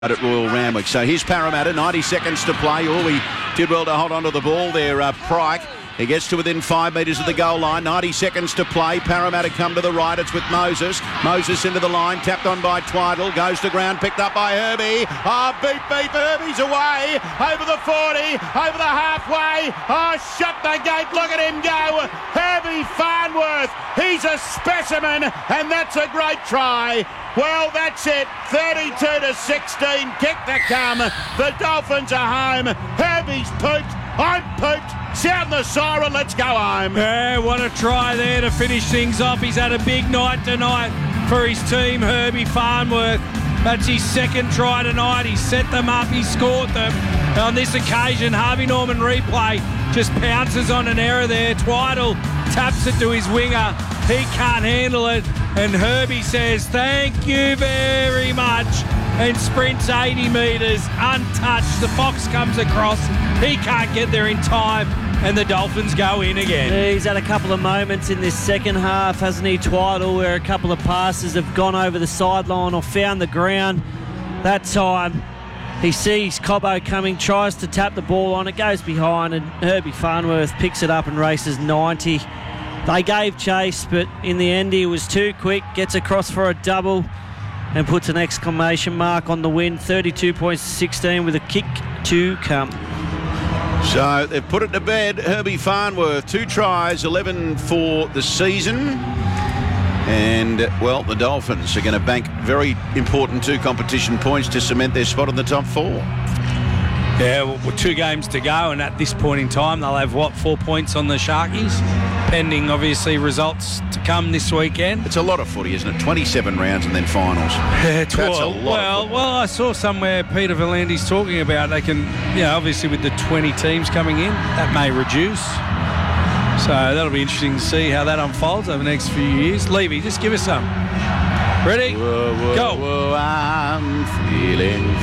at Royal Randwick. So here's Parramatta, 90 seconds to play. He did well to hold on to the ball there, Pryke. He gets to within 5 metres of the goal line. 90 seconds to play. Parramatta come to the right. It's with Moses. Moses into the line. Tapped on by Twiddle. Goes to ground. Picked up by Herbie. Oh, beep. Herbie's away. Over the 40. Over the halfway. Oh, shut the gate. Look at him go. Herbie Farnworth. He's a specimen. And that's a great try. Well, that's it. 32-16. Kick to come. The Dolphins are home. Herbie's pooped. I'm pooped. Sound the siren, let's go home. Yeah, what a try there to finish things off. He's had a big night tonight for his team, Herbie Farnworth. That's his second try tonight. He set them up, he scored them. On this occasion, Harvey Norman replay just pounces on an error there. Twiddle taps it to his winger. He can't handle it. And Herbie says, thank you very much. And sprints 80 metres, untouched. The Fox comes across. He can't get there in time. And the Dolphins go in again. Yeah, he's had a couple of moments in this second half, hasn't he, Twiddle, where a couple of passes have gone over the sideline or found the ground. That time, he sees Cobbo coming, tries to tap the ball on. It goes behind, and Herbie Farnworth picks it up and races 90. They gave chase, but in the end, he was too quick, gets across for a double and puts an exclamation mark on the win. 32-16 with a kick to come. So they've put it to bed. Herbie Farnworth, 2 tries, 11 for the season. And, well, the Dolphins are going to bank very important 2 competition points to cement their spot in the top 4. Yeah, well, 2 games to go, and at this point in time, they'll have, 4 points on the Sharkies, pending, obviously, results to come this weekend. It's a lot of footy, isn't it? 27 rounds and then finals. That's a lot. Well, I saw somewhere Peter V'landys talking about they can, obviously with the 20 teams coming in, that may reduce. So that'll be interesting to see how that unfolds over the next few years. Levy, just give us some. Ready? Whoa, go. Whoa, I'm feeling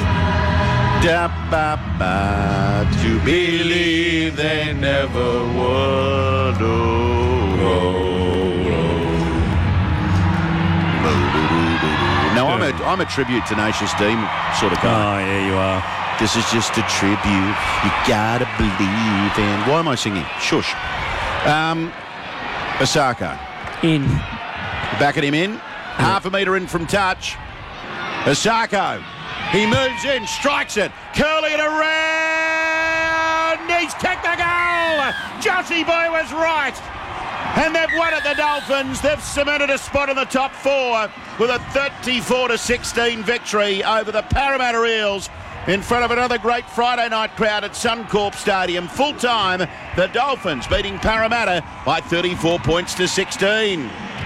to believe they never would. No, I'm a tribute Tenacious D sort of guy. Oh, yeah, you are. This is just a tribute. You gotta believe in. Why am I singing? Shush. Osako. In. Backing him in. Half a metre in from touch. Osako. He moves in, strikes it, curling it around. He's kicked the goal. Joshy Boy was right. And they've won it, the Dolphins. They've cemented a spot in the top 4 with a 34-16 victory over the Parramatta Eels in front of another great Friday night crowd at Suncorp Stadium. Full time, the Dolphins beating Parramatta by 34 points to 16.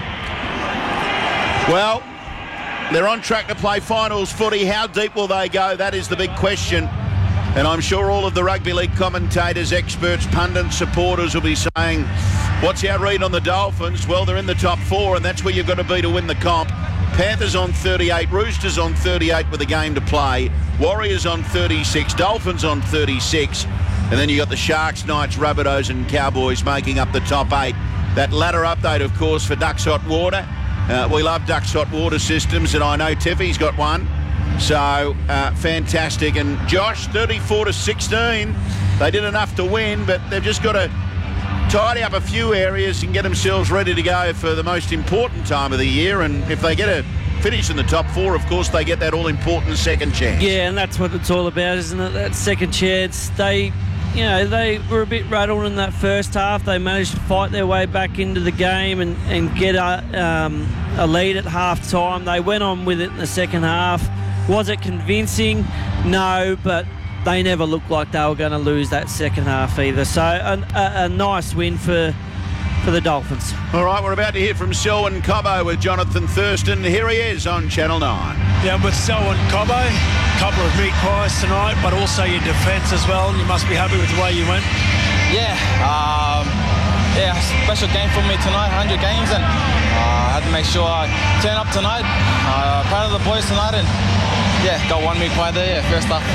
Well, they're on track to play finals footy. How deep will they go? That is the big question. And I'm sure all of the rugby league commentators, experts, pundits, supporters will be saying, what's our read on the Dolphins? Well, they're in the top 4, and that's where you've got to be to win the comp. Panthers on 38, Roosters on 38 with a game to play, Warriors on 36, Dolphins on 36, and then you got the Sharks, Knights, Rabbitohs and Cowboys making up the top 8. That latter update, of course, for Ducks Hot Water. We love Ducks Hot Water systems, and I know Tiffy's got one. So, fantastic. And Josh, 34-16. They did enough to win, but they've just got to tidy up a few areas and get themselves ready to go for the most important time of the year. And if they get a finish in the top 4, of course, they get that all-important second chance. Yeah, and that's what it's all about, isn't it? That second chance. They were a bit rattled in that first half. They managed to fight their way back into the game and get a lead at half-time. They went on with it in the second half. Was it convincing? No, but they never looked like they were going to lose that second half either. So a nice win for the Dolphins. All right, we're about to hear from Selwyn Cobbo with Jonathan Thurston. Here he is on Channel 9. Yeah, with Selwyn Cobbo, a couple of meat pies tonight, but also your defence as well. You must be happy with the way you went. Yeah, special game for me tonight, 100 games, and I had to make sure I turn up tonight. Proud of the boys tonight, and got 1 meat pie there, first up.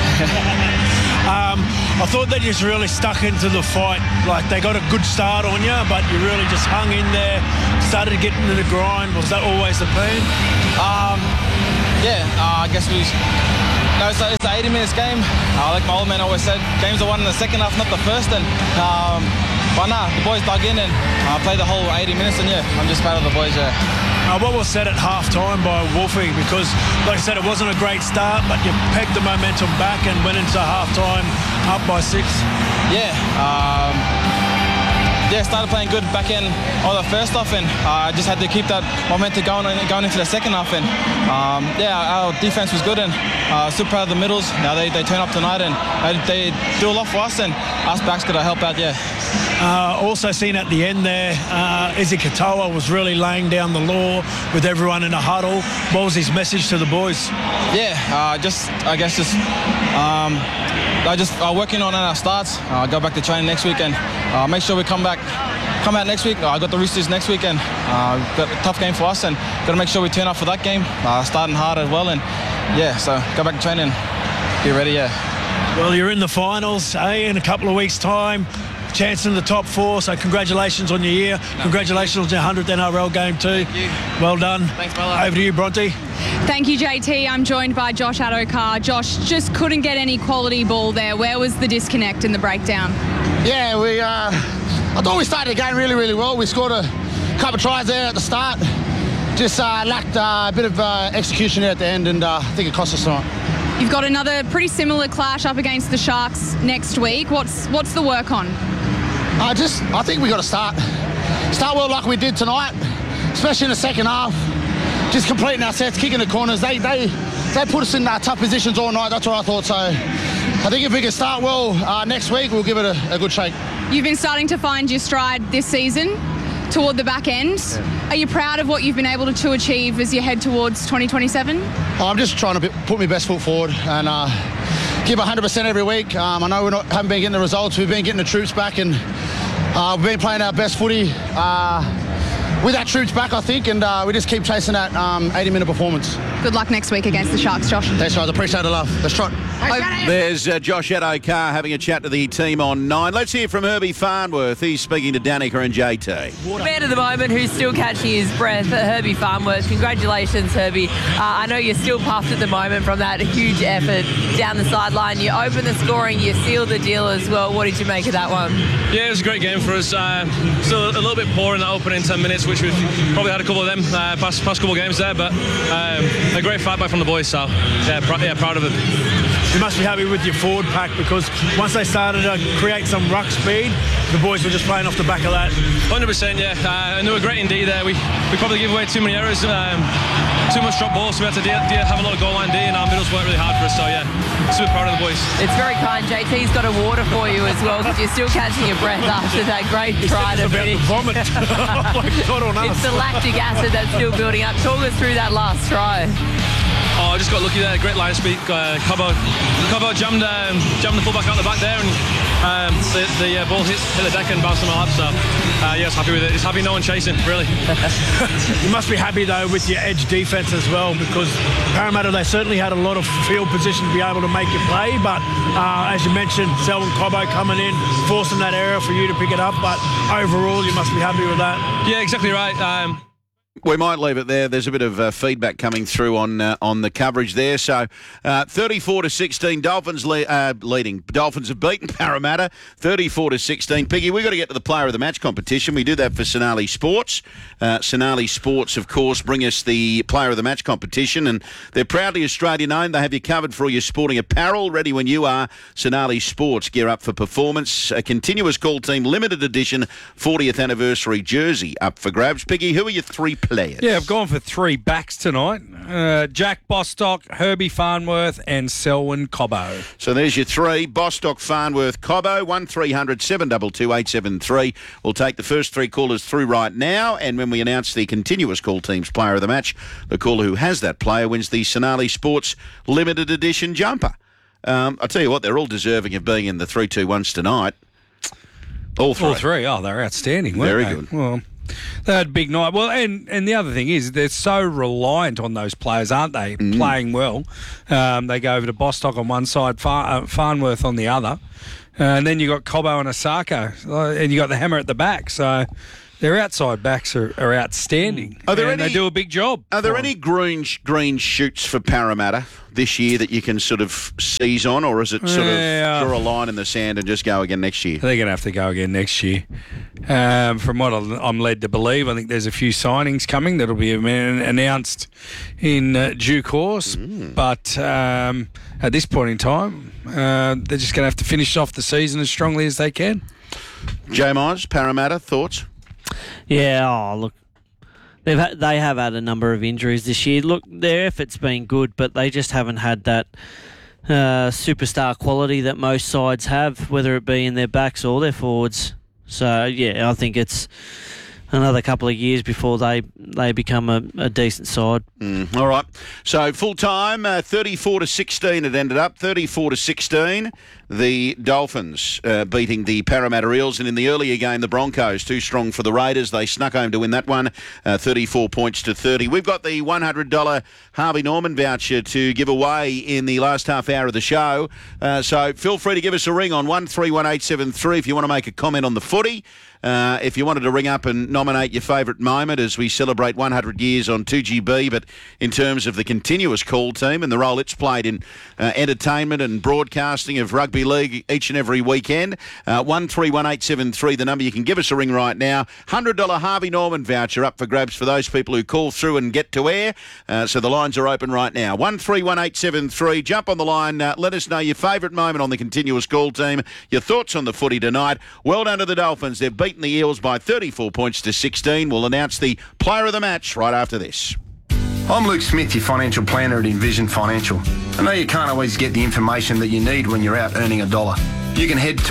I thought they just really stuck into the fight. Like, they got a good start on you, but you really just hung in there, started to get into the grind. Was that always the plan? I guess we No, it's an 80 minutes game. Like my old man always said, games are won in the second half, not the first. And but nah, the boys dug in and played the whole 80 minutes. And yeah, I'm just proud of the boys. Yeah. What was said at half-time by Wolfie, because, like I said, it wasn't a great start, but you pegged the momentum back and went into half-time up by 6. Yeah. Started playing good back in the first half, and I just had to keep that momentum going into the second half. And our defense was good, and still proud of the middles. Now they turn up tonight, and they do a lot for us, and us backs got to help out. Yeah. Also seen at the end there, Izzy Katoa was really laying down the law with everyone in a huddle. What was his message to the boys? Working on our starts. Go back to training next week and make sure we come out next week. I got the Roosters next week, and got a tough game for us, and got to make sure we turn up for that game. Starting hard as well, and so go back to training, get ready. Well, you're in the finals, in a couple of weeks' time. Chance in the top 4, so congratulations on your year. Congratulations on your 100th NRL game too. Thank you. Well done. Thanks, fella. Over to you, Bronte. Thank you, JT. I'm joined by Josh Addo-Carr. Josh, just couldn't get any quality ball there. Where was the disconnect in the breakdown? Yeah, I thought we started the game really, really well. We scored a couple of tries there at the start. Just lacked a bit of execution there at the end, and I think it cost us tonight. You've got another pretty similar clash up against the Sharks next week. What's the work on? I think we got to start well like we did tonight, especially in the second half. Just completing our sets, kicking the corners. They put us in tough positions all night. That's what I thought. So I think if we can start well next week, we'll give it a good shake. You've been starting to find your stride this season toward the back end. Yeah. Are you proud of what you've been able to achieve as you head towards 2027? I'm just trying to put my best foot forward and give 100% every week. I know we haven't been getting the results. We've been getting the troops back, and we've been playing our best footy with our troops back, I think, and we just keep chasing that 80-minute performance. Good luck next week against the Sharks, Josh. Thanks, guys. Appreciate the love. Let's try. There's Josh Addo-Carr having a chat to the team on 9. Let's hear from Herbie Farnworth. He's speaking to Danica and JT. Man of the moment who's still catching his breath, Herbie Farnworth. Congratulations, Herbie. I know you're still puffed at the moment from that huge effort down the sideline. You opened the scoring, you sealed the deal as well. What did you make of that one? Yeah, it was a great game for us. Still a little bit poor in the opening 10 minutes, which we've probably had a couple of them past couple of games there, but a great fight back from the boys, so proud of it. You must be happy with your forward pack, because once they started to create some ruck speed, the boys were just playing off the back of that. 100%, yeah. And they were great indeed there. We probably give away too many errors, too much drop balls, so we had to have a lot of goal line D, and our middles worked really hard for us, so yeah, super proud of the boys. It's very kind. JT's got a water for you as well, because you're still catching your breath after that great try to finish. It's about the vomit. Oh my God, on us. It's the lactic acid that's still building up. Talk us through that last try. I just got lucky there. Great line speed. Cobbo jammed the fullback out the back there, and the ball hit the deck and bounced on my lap. So I was happy with it. Just happy no one chasing, really. You must be happy though with your edge defence as well, because Parramatta, they certainly had a lot of field position to be able to make you play. But as you mentioned, Selwyn Cobbo coming in, forcing that area for you to pick it up. But overall, you must be happy with that. Yeah, exactly right. We might leave it there. There's a bit of feedback coming through on the coverage there. So 34-16, Dolphins leading. Dolphins have beaten Parramatta 34-16. Piggy, we've got to get to the player of the match competition. We do that for Sonali Sports. Sonali Sports, of course, bring us the player of the match competition, and they're proudly Australian owned. They have you covered for all your sporting apparel. Ready when you are. Sonali Sports, gear up for performance. A continuous call team limited edition 40th anniversary jersey up for grabs. Piggy, who are your 3 players? Yeah, I've gone for 3 backs tonight. Jack Bostock, Herbie Farnworth and Selwyn Cobbo. So there's your 3, Bostock, Farnworth, Cobbo, 1300 722 873. We'll take the first 3 callers through right now, and when we announce the continuous call team's player of the match, the caller who has that player wins the Sonali Sports limited edition jumper. I'll tell you what, they're all deserving of being in the 3-2-1s tonight. All 3. All 3. Oh, they're outstanding, weren't Very they? good. Well, they had a big night. Well, and the other thing is they're so reliant on those players, aren't they, playing well. They go over to Bostock on one side, Farnworth on the other. And then you got Cobbo and Osako, and you got the hammer at the back. So Their outside backs are outstanding. Are there and any- they do a big job. Are there any green shoots for Parramatta this year that you can sort of seize on, or is it sort of draw a line in the sand and just go again next year? They're going to have to go again next year. From what I'm led to believe, I think there's a few signings coming that'll be announced in due course. But at this point in time, they're just going to have to finish off the season as strongly as they can. Jay Myers, Parramatta, thoughts? Yeah, look, they have had a number of injuries this year. Look, their effort's been good, but they just haven't had that superstar quality that most sides have, whether it be in their backs or their forwards. So, yeah, I think it's another couple of years before they become a decent side. All right. So full time, 34-16 it ended up. 34-16. The Dolphins beating the Parramatta Eels, and in the earlier game, the Broncos too strong for the Raiders. They snuck home to win that one, 34 points to 30. We've got the $100 Harvey Norman voucher to give away in the last half hour of the show. So feel free to give us a ring on 131873 if you want to make a comment on the footy. If you wanted to ring up and nominate your favourite moment as we celebrate 100 years on 2GB, but in terms of the continuous call team and the role it's played in entertainment and broadcasting of rugby league each and every weekend, 131873, the number you can give us a ring right now. $100 Harvey Norman voucher up for grabs for those people who call through and get to air. So the lines are open right now. 131873, jump on the line, let us know your favourite moment on the continuous call team, your thoughts on the footy tonight. Well done to the Dolphins. They've beaten the Eels by 34 points to 16. We'll announce the player of the match right after this. I'm Luke Smith, your financial planner at Envision Financial. I know you can't always get the information that you need when you're out earning $1. You can head to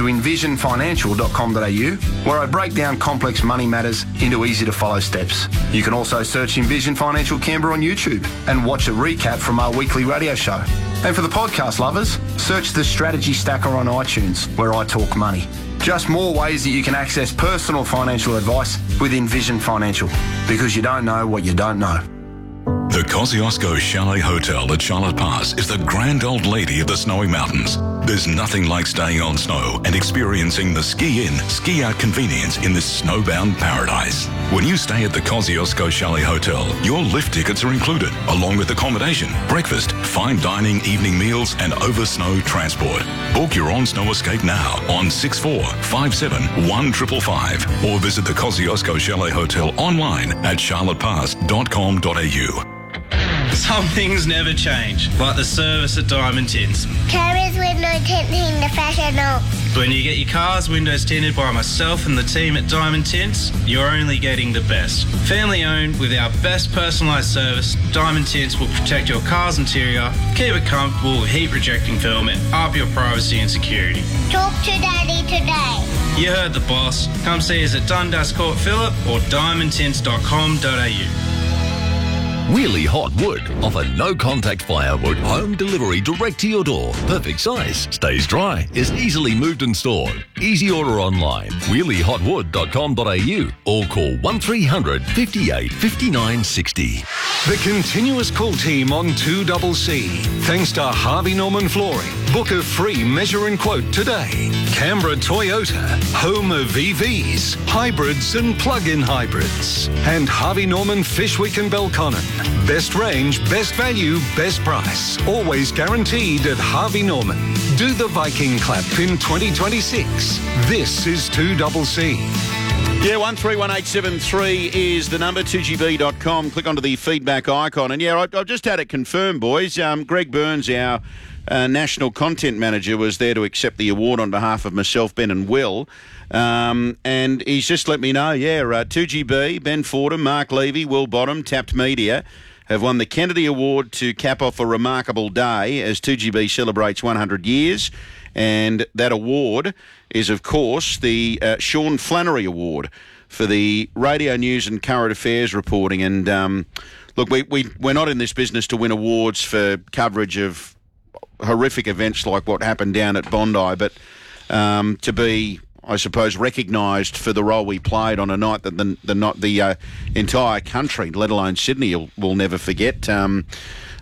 envisionfinancial.com.au, where I break down complex money matters into easy-to-follow steps. You can also search Envision Financial Canberra on YouTube and watch a recap from our weekly radio show. And for the podcast lovers, search the Strategy Stacker on iTunes, where I talk money. Just more ways that you can access personal financial advice with Envision Financial, because you don't know what you don't know. The Kosciuszko Chalet Hotel at Charlotte Pass is the grand old lady of the snowy mountains. There's nothing like staying on snow and experiencing the ski-in, ski-out convenience in this snowbound paradise. When you stay at the Kosciuszko Chalet Hotel, your lift tickets are included, along with accommodation, breakfast, fine dining, evening meals, and over-snow transport. Book your on-snow escape now on 64571555 or visit the Kosciuszko Chalet Hotel online at charlottepass.com.au. Some things never change, like the service at Diamond Tints. Carers window tinting the professional. When you get your car's windows tinted by myself and the team at Diamond Tints, you're only getting the best. Family owned with our best personalised service, Diamond Tints will protect your car's interior, keep it comfortable with heat rejecting film and up your privacy and security. Talk to Daddy today. You heard the boss. Come see us at Dundas Court Phillip or diamondtints.com.au. Wheelie Hot Wood offer no-contact firewood home delivery direct to your door. Perfect size, stays dry, is easily moved and stored. Easy order online, wheeliehotwood.com.au or call 1300 58 59 60. The continuous call team on 2CC. Thanks to Harvey Norman Flooring. Book a free measure and quote today. Canberra Toyota, home of EVs, hybrids and plug-in hybrids. And Harvey Norman Fishwick and Belconnen. Best range, best value, best price. Always guaranteed at Harvey Norman. Do the Viking clap in 2026. This is 2CC. Yeah, 131873 is the number, 2gb.com. Click onto the feedback icon. And yeah, I've just had it confirmed, boys. Greg Burns, our National Content Manager, was there to accept the award on behalf of myself, Ben and Will. And he's just let me know, 2GB, Ben Fordham, Mark Levy, Will Bottom, Tapped Media have won the Kennedy Award to cap off a remarkable day as 2GB celebrates 100 years. And that award is, of course, the Sean Flannery Award for the radio news and current affairs reporting. And look, we're not in this business to win awards for coverage of horrific events like what happened down at Bondi, but to be, I suppose, recognised for the role we played on a night that the entire country, let alone Sydney, will never forget.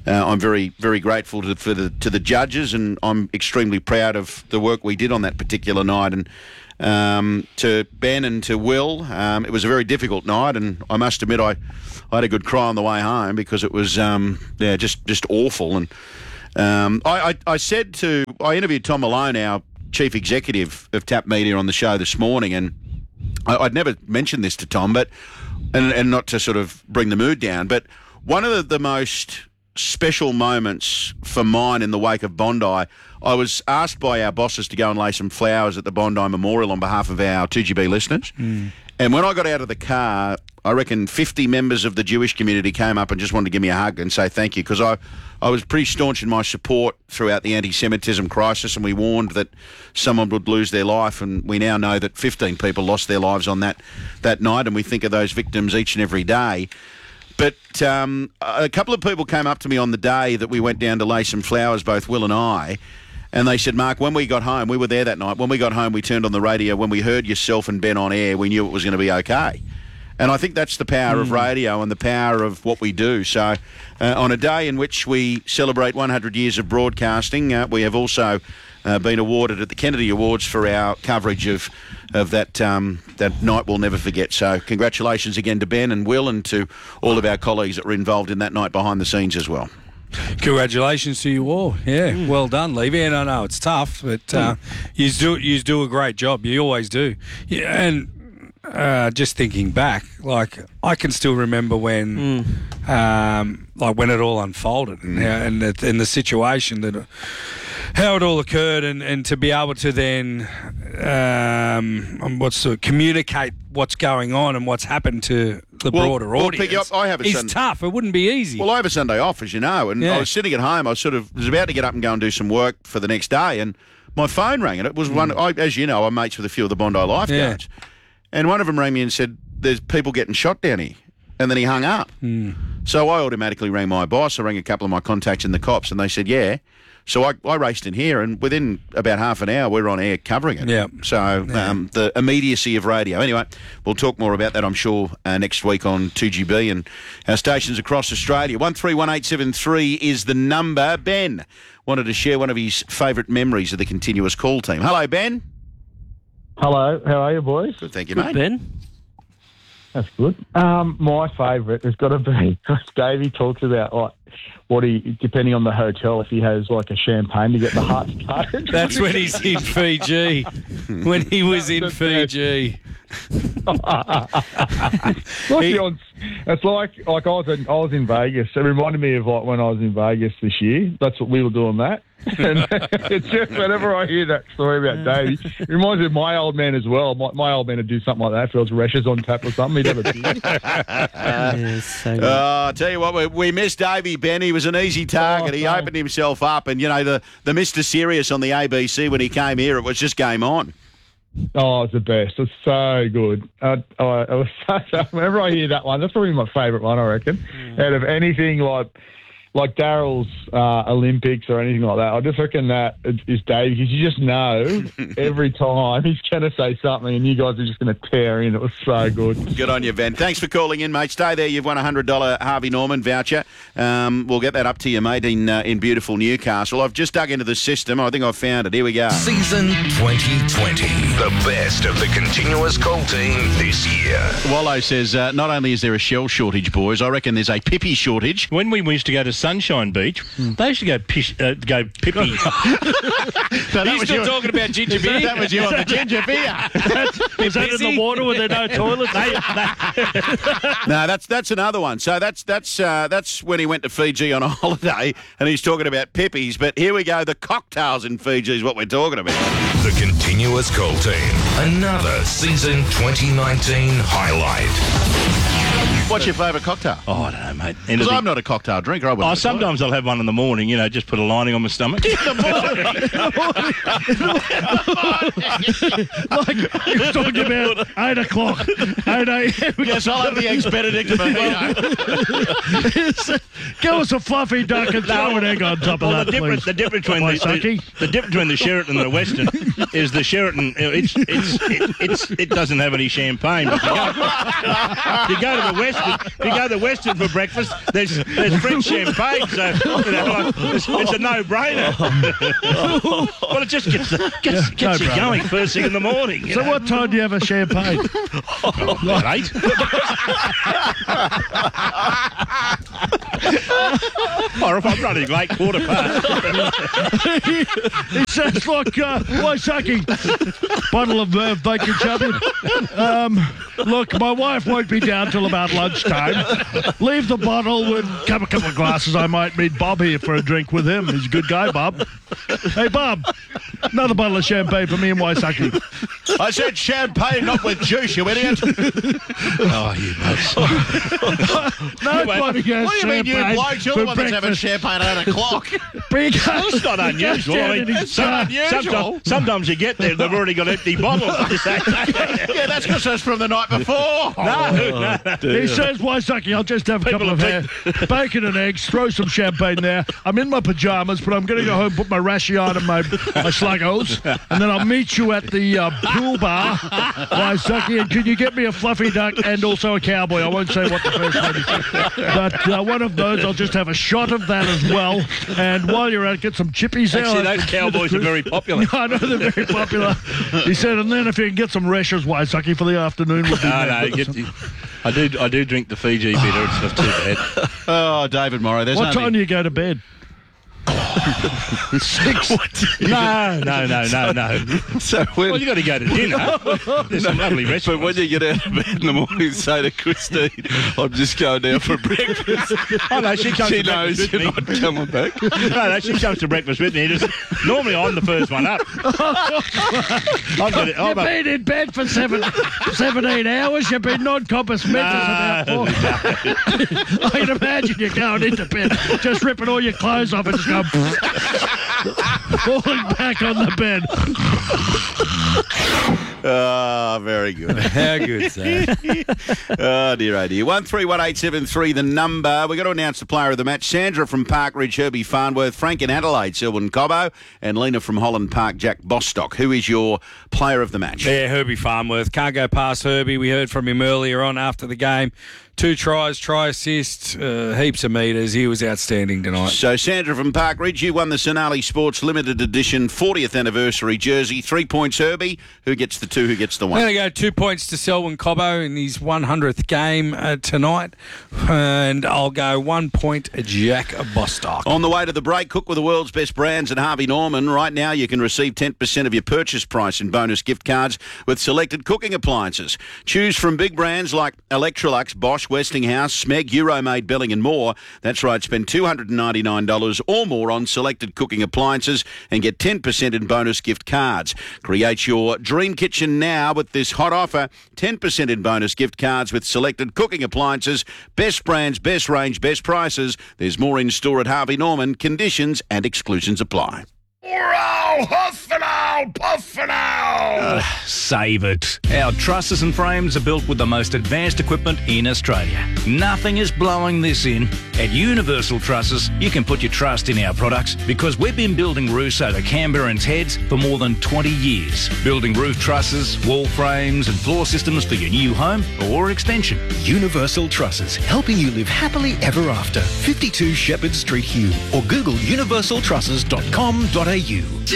I'm very, very grateful to the judges, and I'm extremely proud of the work we did on that particular night. And to Ben and to Will, it was a very difficult night, and I must admit I had a good cry on the way home because it was just awful. And I interviewed Tom Malone, our Chief Executive of TAP Media, on the show this morning, and I'd never mentioned this to Tom, but and not to sort of bring the mood down, but one of the most special moments for mine in the wake of Bondi, I was asked by our bosses to go and lay some flowers at the Bondi Memorial on behalf of our 2GB listeners. And when I got out of the car, I reckon 50 members of the Jewish community came up and just wanted to give me a hug and say thank you, because I was pretty staunch in my support throughout the anti-Semitism crisis, and we warned that someone would lose their life, and we now know that 15 people lost their lives on that night, and we think of those victims each and every day. But a couple of people came up to me on the day that we went down to lay some flowers, both Will and I, and they said, Mark, when we got home, we were there that night, when we got home we turned on the radio, when we heard yourself and Ben on air, we knew it was going to be okay. And I think that's the power of radio and the power of what we do. So on a day in which we celebrate 100 years of broadcasting, we have also been awarded at the Kennedy Awards for our coverage of that night we'll never forget. So congratulations again to Ben and Will and to all of our colleagues that were involved in that night behind the scenes as well. Congratulations to you all. Yeah, well done, Levy. And I know it's tough, but you do a great job. You always do. Yeah, and just thinking back, like I can still remember when, when it all unfolded and the situation that. How it all occurred, and to be able to then communicate what's going on and what's happened to the broader audience is tough. It wouldn't be easy. Well, I have a Sunday off, as you know, and I was sitting at home. I was about to get up and go and do some work for the next day, and my phone rang, and it was one. As you know, I'm mates with a few of the Bondi lifeguards, and one of them rang me and said, "There's people getting shot down here," and then he hung up. So I automatically rang my boss. I rang a couple of my contacts in the cops, and they said, "Yeah." So I raced in here, and within about half an hour, we're on air covering it. Yeah. So the immediacy of radio. Anyway, we'll talk more about that, I'm sure, next week on 2GB and our stations across Australia. 131873 is the number. Ben wanted to share one of his favourite memories of the Continuous Call team. Hello, Ben. Hello. How are you, boys? Good, thank you, mate. Ben. That's good. My favourite has got to be Davey talks about what he, depending on the hotel, if he has like a champagne to get the heart started. That's when he's in Fiji. When he was in Fiji. It's like I was in Vegas. It reminded me of like when I was in Vegas this year. That's what we were doing that. And it's just whenever I hear that story about Davey, it reminds me of my old man as well. My old man would do something like that. If there was rashes on tap or something, he'd have a beer. I tell you what, we missed Davey, Ben. He was an easy target. He opened himself up, and you know the Mr. Serious on the ABC when he came here, it was just game on. Oh, it's the best. It's so good. Whenever I hear that one, that's probably my favourite one, I reckon. Out of anything like Daryl's Olympics or anything like that, I just reckon that is Dave, because you just know every time he's going to say something and you guys are just going to tear in. It was so good. Good on you, Ben. Thanks for calling in, mate. Stay there. You've won a $100 Harvey Norman voucher. We'll get that up to you, mate, in beautiful Newcastle. I've just dug into the system. I think I've found it. Here we go. Season 2020. The best of the Continuous Call team this year. Wallow says, not only is there a shell shortage, boys, I reckon there's a pippy shortage. When we used to go to Sunshine Beach, they used to go pippy. He's still talking about ginger beer. That was you on the ginger beer. Is that in the water with no toilets? No, that's another one. So that's when he went to Fiji on a holiday, and he's talking about pippies. But here we go. The cocktails in Fiji is what we're talking about. The Continuous Call team. Another season 2019 highlight. What's your favourite cocktail? Oh, I don't know, mate. Because I'm not a cocktail drinker. Sometimes I'll have one in the morning, just put a lining on my stomach. In the morning? Like he was talking about 8 o'clock, 8 a.m. Yes, I'll have the Eggs Benedict mojito. Give us a fluffy duck and throw an egg on top of that, The difference between the Sheraton and the Western is the Sheraton. It doesn't have any champagne. But you go to the Western. If you go to the Western for breakfast, there's French champagne. So it's a no-brainer. Well, it just gets you going first thing in the morning. So what time do you have a champagne? About 8. Or if I'm running late, 15:15. It sounds like Waisake. Bottle of bacon champion. Look, my wife won't be down till about lunchtime. Leave the bottle and have a couple of glasses. I might meet Bob here for a drink with him. He's a good guy, Bob. Hey, Bob, another bottle of champagne for me and Waisake. I said champagne, not with juice, you idiot. Oh, you nuts. Nobody has What do you mean you blokes? You're the one that's having champagne at 8 o'clock. That's not unusual. I mean, It's not unusual. sometimes you get there and they've already got empty bottles. Yeah, that's because that's from the night before. No. He says, Waisake, I'll just have a couple of bacon and eggs, throw some champagne there. I'm in my pajamas, but I'm going to go home, put my rashi on and my sluggos, and then I'll meet you at the pool bar, Waisake, and can you get me a fluffy duck and also a cowboy? I won't say what the first one is, but one of those, I'll just have a shot of that as well, and while you're at it, get some chippies there. Actually, those cowboys are very popular. I know they're very popular. He said, and then if you can get some rashers, Waisake, for the afternoon. We'll do I do drink the Fiji bitter. It's not too bad. Oh, David Morrow, there's What time do you go to bed? 6. No. So Well, you got to go to dinner. There's some lovely restaurants. But when you get out of bed in the morning, say to Christine, I'm just going down for breakfast. Oh, no, she comes She to breakfast knows with you're me. not coming back. No, she comes to breakfast with me. Normally, I'm the first one up. You've been in bed for 17 hours. You've been non-compos mentis about 4. I can imagine you going into bed, just ripping all your clothes off and just going falling back on the bed. Oh, very good. How good, sir? Oh, dear, oh, dear. 131873, the number. We've got to announce the player of the match. Sandra from Park Ridge, Herbie Farnworth, Frank in Adelaide, Selwyn Cobbo, and Lena from Holland Park, Jack Bostock. Who is your player of the match? Yeah, Herbie Farnworth. Can't go past Herbie. We heard from him earlier on after the game. 2 tries, try assists, heaps of metres. He was outstanding tonight. So, Sandra from Park Ridge, you won the Sonali Sports Limited Edition 40th anniversary jersey. 3 points, Herbie. Who gets the 2? Who gets the 1? I'm going to go 2 points to Selwyn Cobbo in his 100th game tonight. And I'll go 1 point, Jack Bostock. On the way to the break, cook with the world's best brands at Harvey Norman. Right now, you can receive 10% of your purchase price in bonus gift cards with selected cooking appliances. Choose from big brands like Electrolux, Bosch, Westinghouse, Smeg, Euromade, Belling and more. That's right, spend $299 or more on selected cooking appliances and get 10% in bonus gift cards. Create your dream kitchen now with this hot offer. 10% in bonus gift cards with selected cooking appliances. Best brands, best range, best prices. There's more in store at Harvey Norman. Conditions and exclusions apply. Save it. Our trusses and frames are built with the most advanced equipment in Australia. Nothing is blowing this in. At Universal Trusses, you can put your trust in our products because we've been building roofs over Canberrans heads for more than 20 years. Building roof trusses, wall frames and floor systems for your new home or extension. Universal Trusses, helping you live happily ever after. 52 Shepherd Street, Hugh, or Google universaltrusses.com.au.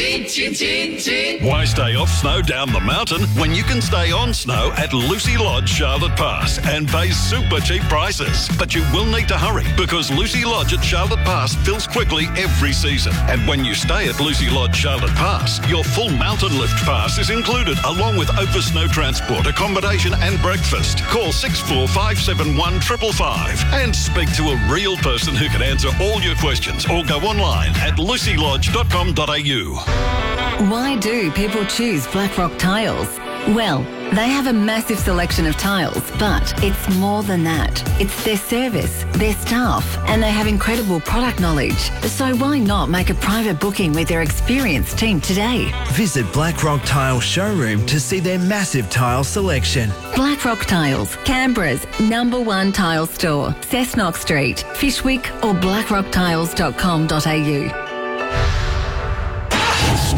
Why stay off snow down the mountain when you can stay on snow at Lucy Lodge, Charlotte Pass and pay super cheap prices? But you will need to hurry because Lucy Lodge at Charlotte Pass fills quickly every season. And when you stay at Lucy Lodge, Charlotte Pass, your full mountain lift pass is included along with over snow transport, accommodation and breakfast. Call 64571 555 and speak to a real person who can answer all your questions or go online at lucylodge.com.au. Why do people choose Blackrock Tiles? Well, they have a massive selection of tiles, but it's more than that. It's their service, their staff, and they have incredible product knowledge. So why not make a private booking with their experienced team today? Visit Blackrock Tile Showroom to see their massive tile selection. Blackrock Tiles, Canberra's #1 tile store, Cessnock Street, Fishwick or blackrocktiles.com.au.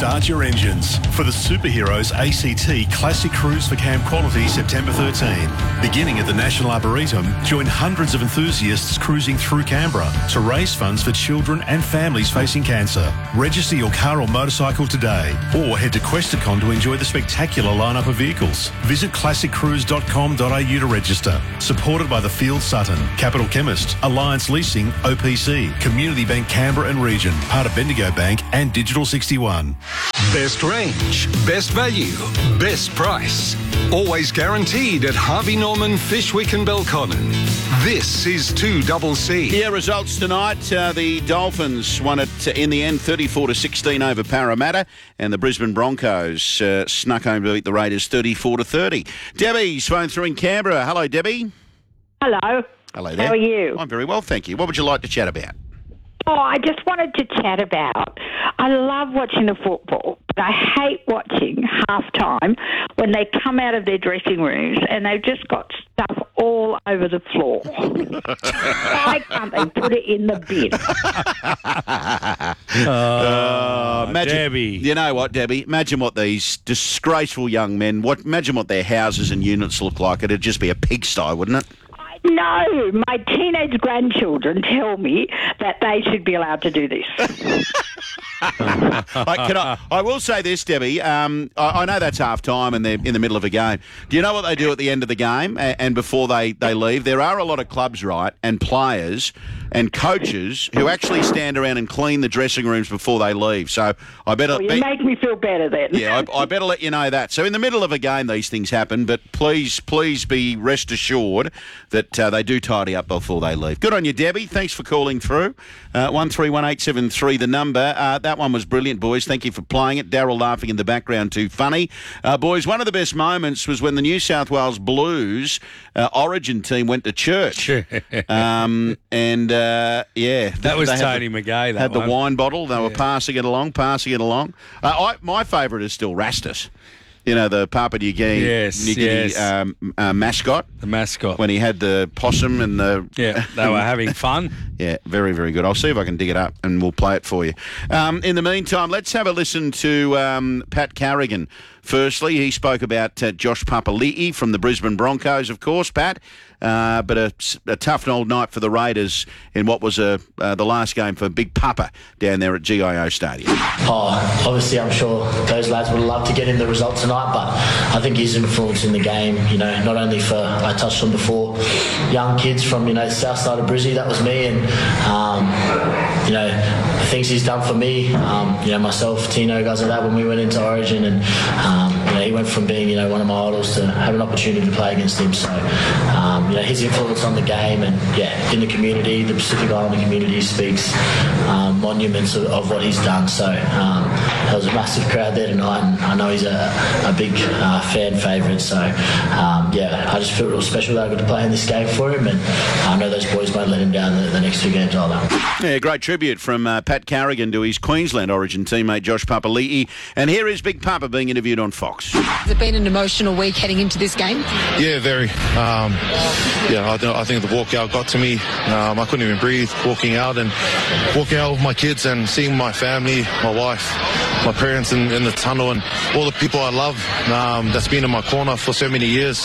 Start your engines for the Superheroes ACT Classic Cruise for Camp Quality September 13. Beginning at the National Arboretum, join hundreds of enthusiasts cruising through Canberra to raise funds for children and families facing cancer. Register your car or motorcycle today or head to Questacon to enjoy the spectacular lineup of vehicles. Visit classiccruise.com.au to register. Supported by the Field Sutton, Capital Chemist, Alliance Leasing, OPC, Community Bank Canberra and Region, part of Bendigo Bank and Digital 61. Best range, best value, best price. Always guaranteed at Harvey Norman, Fishwick and Belconnen. This is 2CC. Yeah, results tonight. The Dolphins won it in the end 34-16 over Parramatta, and the Brisbane Broncos snuck home to beat the Raiders 34-30. Debbie's phone through in Canberra. Hello, Debbie. Hello. Hello there. How are you? I'm very well, thank you. What would you like to chat about? Oh, I just wanted to chat about, I love watching the football, but I hate watching halftime when they come out of their dressing rooms and they've just got stuff all over the floor. Why can't they put it in the bin? Imagine, Debbie. You know what, Debbie? Imagine what these disgraceful young men, imagine what their houses and units look like. It'd just be a pigsty, wouldn't it? No, my teenage grandchildren tell me that they should be allowed to do this. I will say this, Debbie. I know that's half time and they're in the middle of a game. Do you know what they do at the end of the game and before they leave? There are a lot of clubs, right, and players and coaches who actually stand around and clean the dressing rooms before they leave. So I better... You make me feel better then. Yeah, I better let you know that. So in the middle of a game, these things happen, but please be rest assured that they do tidy up before they leave. Good on you, Debbie. Thanks for calling through. 131873, the number. That one was brilliant, boys. Thank you for playing it. Daryl laughing in the background, too funny. Boys, one of the best moments was when the New South Wales Blues Origin team went to church. That was Tony McGay. Had the wine bottle. They were passing it along. My favourite is still Rastus. You know, the Papua New Guinea mascot. The mascot. When he had the possum and the... Yeah, they were having fun. Yeah, very, very good. I'll see if I can dig it up and we'll play it for you. In the meantime, let's have a listen to Pat Carrigan. Firstly, he spoke about Josh Papali'i from the Brisbane Broncos, of course, Pat. But a tough old night for the Raiders in what was the last game for Big Papa down there at GIO Stadium. Obviously, I'm sure those lads would love to get him the result tonight, but I think his influence in the game, not only for, I touched on before, young kids from, the south side of Brizzy, that was me, and, the things he's done for me, myself, Tino, guys like that, when we went into Origin, and, he went from being, one of my idols to have an opportunity to play against him, so, his influence on the game and, in the community, the Pacific Islander community speaks monuments of what he's done. So there was a massive crowd there tonight, and I know he's a big fan favourite. So, I just feel real special that I got to play in this game for him, and I know those boys won't let him down the next two games either. Yeah, great tribute from Pat Carrigan to his Queensland Origin teammate Josh Papali'i. And here is Big Papa being interviewed on Fox. Has it been an emotional week heading into this game? Yeah, very. I think the walkout got to me. I couldn't even breathe walking out with my kids and seeing my family, my wife, my parents in the tunnel, and all the people I love that's been in my corner for so many years.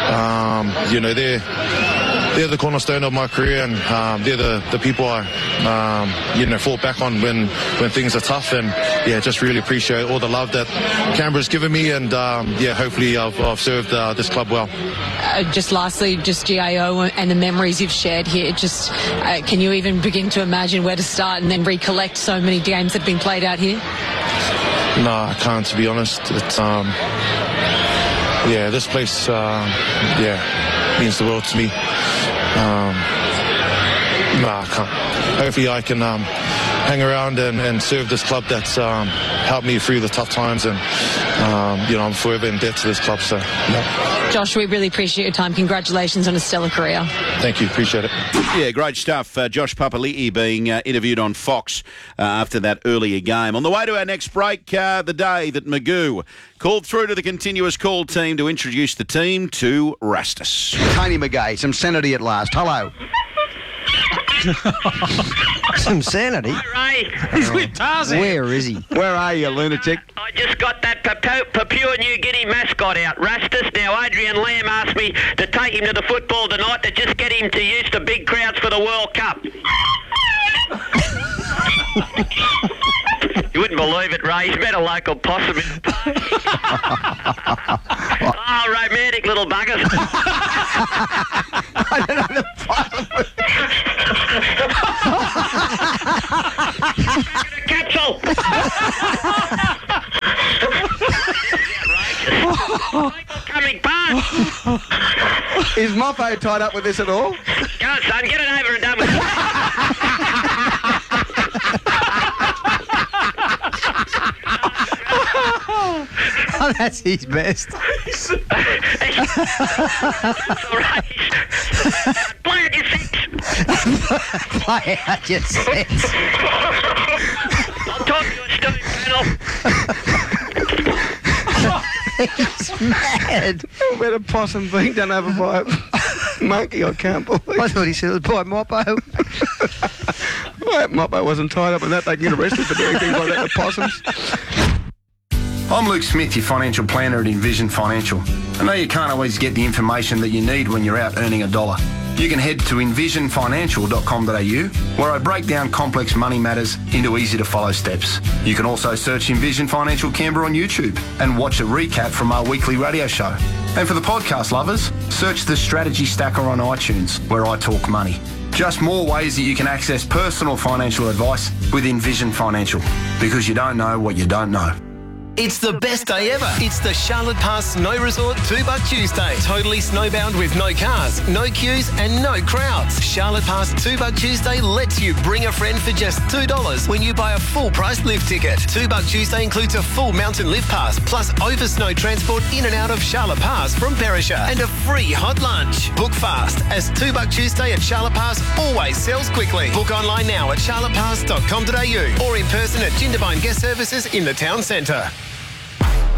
They're the cornerstone of my career, and they're the people I fall back on when things are tough. And just really appreciate all the love that Canberra's given me, and hopefully I've served this club well. Just lastly, just GIO and the memories you've shared here. Just can you even begin to imagine where to start and then recollect so many games that have been played out here? No, I can't, to be honest. It's this place means the world to me. I can't. Hopefully I can hang around and serve this club that's helped me through the tough times, and I'm forever in debt to this club. So, Josh, we really appreciate your time. Congratulations on a stellar career. Thank you. Appreciate it. Yeah, great stuff. Josh Papali'i being interviewed on Fox after that earlier game. On the way to our next break, the day that Magoo called through to the continuous call team to introduce the team to Rastus. Tony McGay, some sanity at last. Hello. Some sanity. Ray. He's with Tarzan. Where is he? Where are you, lunatic? I just got that Papua New Guinea mascot out, Rastus. Now, Adrian Lamb asked me to take him to the football tonight to just get him to use the big crowds for the World Cup. You wouldn't believe it, Ray. He's met a local possum. Oh, romantic little buggers. I don't know the possum. Capsule. Coming past. Is Moffo tied up with this at all? Go on, son. Get it over and done with. Oh, that's his best. All right. Play at your six. Play out your sets. I'll talk to a stupid panel. He's mad. Where the possum being done over by a monkey, I can't believe. I thought he said it was by Moppo. Well, that Moppo wasn't tied up with that. They can get arrested for doing things like that to possums. I'm Luke Smith, your financial planner at Envision Financial. I know you can't always get the information that you need when you're out earning $1. You can head to envisionfinancial.com.au, where I break down complex money matters into easy-to-follow steps. You can also search Envision Financial Canberra on YouTube and watch a recap from our weekly radio show. And for the podcast lovers, search the Strategy Stacker on iTunes, where I talk money. Just more ways that you can access personal financial advice with Envision Financial, because you don't know what you don't know. It's the best day ever. It's the Charlotte Pass Snow Resort $2 Tuesday. Totally snowbound with no cars, no queues and no crowds. Charlotte Pass $2 Tuesday lets you bring a friend for just $2 when you buy a full price lift ticket. $2 Tuesday includes a full mountain lift pass plus over snow transport in and out of Charlotte Pass from Perisher and a free hot lunch. Book fast as $2 Tuesday at Charlotte Pass always sells quickly. Book online now at charlottepass.com.au or in person at Jindabyne Guest Services in the town centre.